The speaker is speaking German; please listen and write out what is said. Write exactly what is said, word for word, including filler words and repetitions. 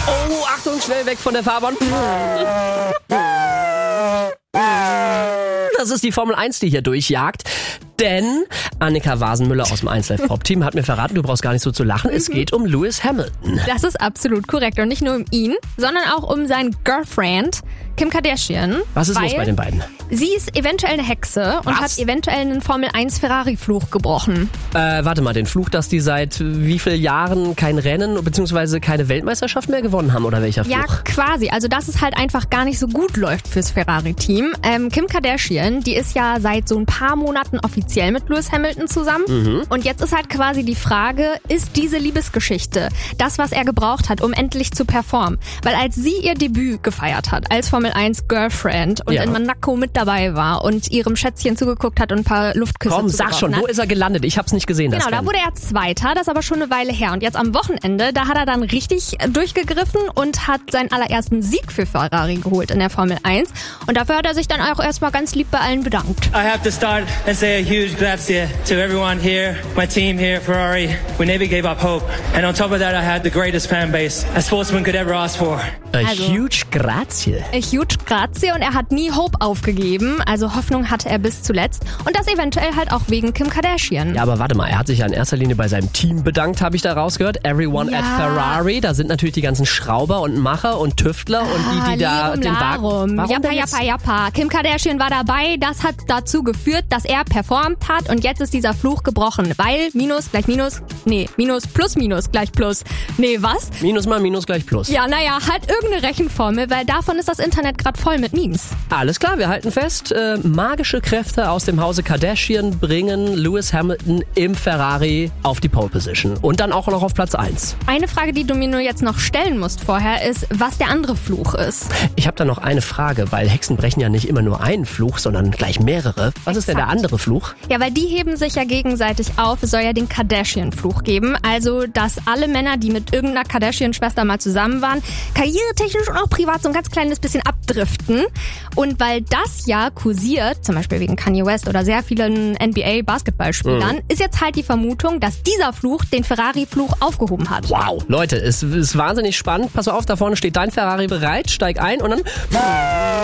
Oh, Achtung, schnell weg von der Fahrbahn. Das ist die Formel eins, die hier durchjagt. Denn Annika Wasenmüller aus dem eins Live Pop Team hat mir verraten, du brauchst gar nicht so zu lachen, es geht um Lewis Hamilton. Das ist absolut korrekt. Und nicht nur um ihn, sondern auch um seinen Girlfriend, Kim Kardashian. Was ist los bei den beiden? Sie ist eventuell eine Hexe und Was? hat eventuell einen Formel eins Ferrari-Fluch gebrochen. Äh, warte mal, den Fluch, dass die seit wie vielen Jahren kein Rennen bzw. keine Weltmeisterschaft mehr gewonnen haben, oder welcher Fluch? Ja, quasi. Also dass es halt einfach gar nicht so gut läuft fürs Ferrari-Team. Ähm, Kim Kardashian, die ist ja seit so ein paar Monaten offiziell mit Lewis Hamilton zusammen. Mhm. Und jetzt ist halt quasi die Frage, ist diese Liebesgeschichte das, was er gebraucht hat, um endlich zu performen? Weil als sie ihr Debüt gefeiert hat, als Formel eins Girlfriend und ja. in Monaco mit dabei war und ihrem Schätzchen zugeguckt hat und ein paar Luftküsse Komm, sag schon, hat. wo ist er gelandet? Ich hab's nicht gesehen. Genau, das da Rennen. wurde er Zweiter, das ist aber schon eine Weile her. Und jetzt am Wochenende, da hat er dann richtig durchgegriffen und hat seinen allerersten Sieg für Ferrari geholt in der Formel eins. Und dafür hat er sich dann auch erstmal ganz lieb bei allen bedankt. I have to start and say a huge grazie to everyone here, my team here at Ferrari. We never gave up hope. And on top of that, I had the greatest fan base a sportsman could ever ask for. A Also- huge grazie. A huge grazie, und er hat nie Hope aufgegeben. Also Hoffnung hatte er bis zuletzt. Und das eventuell halt auch wegen Kim Kardashian. Ja, aber warte mal, er hat sich ja in erster Linie bei seinem Team bedankt, habe ich da rausgehört. Everyone Ja. at Ferrari, da sind natürlich die ganzen Schrauber und Macher und Tüftler und die, die da Lirum den Wagen... Larum. Warum Jappa, denn jetzt? jappa, jappa. Kim Kardashian war dabei, das hat dazu geführt, dass er performt hat und jetzt ist dieser Fluch gebrochen. Weil Minus gleich Minus, nee, Minus plus Minus gleich Plus. Nee, was? Minus mal Minus gleich Plus. Ja, naja, halt irgendeine Rechenformel, weil davon ist das Internet gerade voll mit Memes. Alles klar, wir halten fest, äh, magische Kräfte aus dem Hause Kardashian bringen Lewis Hamilton im Ferrari auf die Pole Position und dann auch noch auf Platz eins. Eine Frage, die du mir nur jetzt noch stellen musst vorher, ist, was der andere Fluch ist. Ich habe da noch eine Frage, weil Hexen brechen ja nicht immer nur einen Fluch, sondern gleich mehrere. Was ist denn der Exakt. andere Fluch? Ja, weil die heben sich ja gegenseitig auf. Es soll ja den Kardashian-Fluch geben. Also, dass alle Männer, die mit irgendeiner Kardashian-Schwester mal zusammen waren, karrieretechnisch und auch privat so ein ganz kleines bisschen abdriften. Und weil das ja kursiert, zum Beispiel wegen Kanye West oder sehr vielen N B A-Basketballspielern, mhm. ist jetzt halt die Vermutung, dass dieser Fluch den Ferrari-Fluch aufgehoben hat. Wow, Leute, es ist wahnsinnig spannend. Pass auf, da vorne steht dein Ferrari bereit. Steig ein und dann...